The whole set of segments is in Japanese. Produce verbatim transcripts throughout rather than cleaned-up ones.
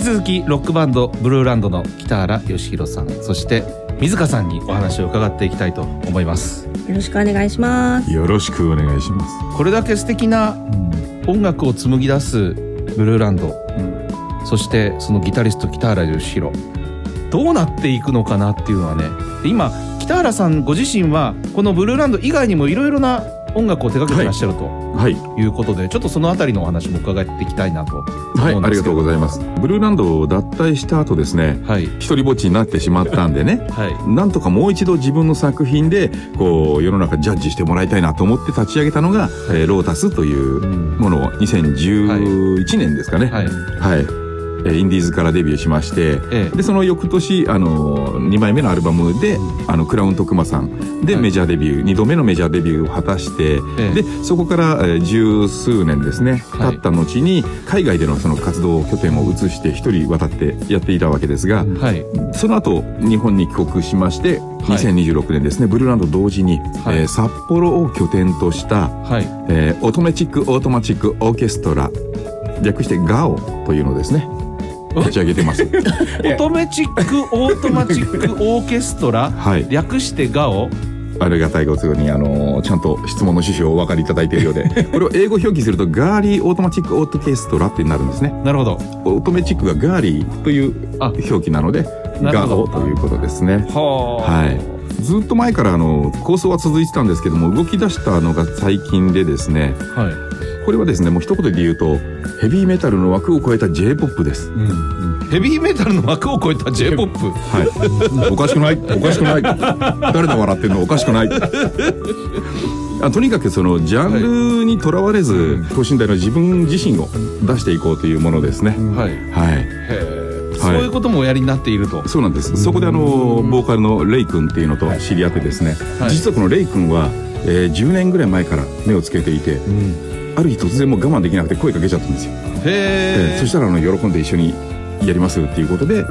続きロックバンドブルーランドの北原義弘さん、そして水香さんにお話を伺っていきたいと思います。 よろしくお願いします。 よろしくお願いします。 これだけ素敵な音楽を紡ぎ出すブルーランド、うん、そしてそのギタリスト北原義弘、どうなっていくのかなっていうのはね、今北原さんご自身はこのブルーランド以外にもいろいろな音楽を手掛けてらっしゃると、はい、いうことで、ちょっとそのあたりのお話も伺っていきたいなと思うんですけど。はい、 ありがとうございます。ブルーランドを脱退した後ですね、はい、一人ぼっちになってしまったんでね、はい、なんとかもう一度自分の作品でこう世の中ジャッジしてもらいたいなと思って立ち上げたのが、はい、ロータスというものをにせんじゅういちねんですかね、はい、はい、インディーズからデビューしまして、ええ、でその翌年あのにまいめのアルバムで、うん、あのクラウン徳間さんでメジャーデビュー、はい、にどめのメジャーデビューを果たして、ええ、でそこからえ十数年ですね経った後に海外でのその活動拠点を移して一人渡ってやっていたわけですが、はい、その後日本に帰国しまして、はい、にせんにじゅうろくねんですねブルーランド同時に、はい、えー、札幌を拠点とした、はい、えー、オートメチックオートマチックオーケストラ、略してガオというのですね立ち上げてます。オートメチックオートマチックオーケストラ、はい、略してガオ。 ありがたいことにあのちゃんと質問の趣旨をお分かりいただいているようでこれを英語表記するとガーリーオートマチックオーケストラってなるんですね。 なるほど。 オートメチックがガーリーという表記なのでガオということですね。は、はい、ずっと前からあの構想は続いてたんですけども、動き出したのが最近でですね、はい、これはですねもう一言で言うとヘビーメタルの枠を超えた J-ポップ です、うんうん、ヘビーメタルの枠を超えた J-ポップ、 はい、おかしくないおかしくない誰だ笑ってんのおかしくないあとにかくそのジャンルにとらわれず、はい、等身大の自分自身を出していこうというものですね、はい、はい、 へ、そういうこともおやりになっていると。 そうなんです。そこであのボーカルのレイ君っていうのと知り合ってですね、はい、実はこのレイ君は、えー、じゅうねんぐらい前から目をつけていて、うん、ある日突然もう我慢できなくて声かけちゃったんですよ。へー。そしたらあの喜んで一緒にやりますっていうことで、はい、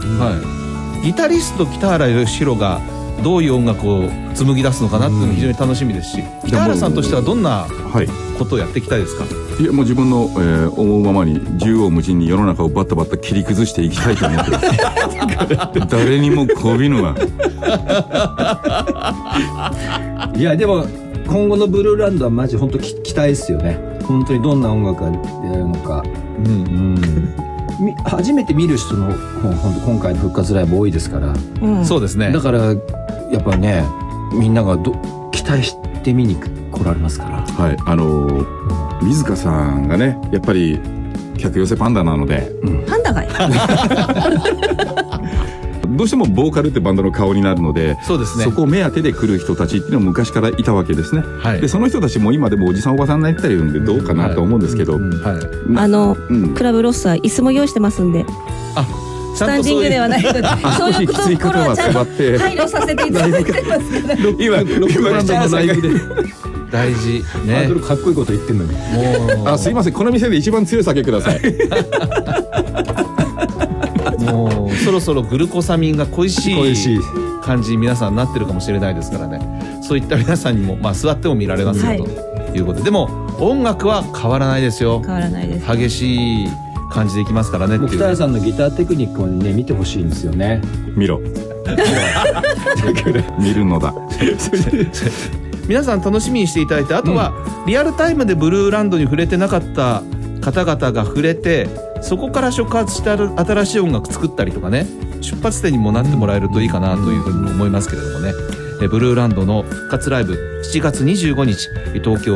ギタリスト北原義弘がどういう音楽を紡ぎ出すのかなっていうのが非常に楽しみですし、うん、北原さんとしてはどんなことをやっていきたいですか？ いやもう自分の、えー、思うままに縦横無尽に世の中をバッタバッタ切り崩していきたいと思ってます誰にもこびぬわいやでも今後のブルーランドはマジ本当期待ですよね。本当にどんな音楽が出るのか、うんうん、初めて見る人の本当今回の復活ライブ多いですから、うん、そうですね。だからやっぱねみんながど期待して見に来られますから、 はい、あのー、水香さんがねやっぱり客寄せパンダなので、 うん、パンダがいいどうしてもボーカルってバンドの顔になるので、そうですね、そこを目当てで来る人たちっていうのは昔からいたわけですね、はい、でその人たちも今でもおじさんおばさんになってるんでどうかなと思うんですけど、うんはいうん、あの、うん、クラブロッサー椅子も用意してますんで、あスタンディングではないのでそういうところはちゃんと配慮させていただいてますから今ロックバンドのライブで大事ね。 かっこいいこと言ってんのにもうあすいませんこの店で一番強い酒くださいもうそろそろグルコサミンが恋しい感じに皆さんなってるかもしれないですからね、そういった皆さんにも、まあ、座っても見られますよ、はい、ということで、でも音楽は変わらないですよ。 変わらないです。 激しい感じでいきますからねっていう。 北原さんのギターテクニックを、ね、見てほしいんですよね。 見ろ見るのだ皆さん楽しみにしていただいて、あとはリアルタイムでブルーランドに触れてなかった方々が触れて、そこから触発して新しい音楽作ったりとかね、出発点にもなってもらえるといいかなというふうに思いますけれどもね、ブルーランドの復活ライブしちがつにじゅうごにち東京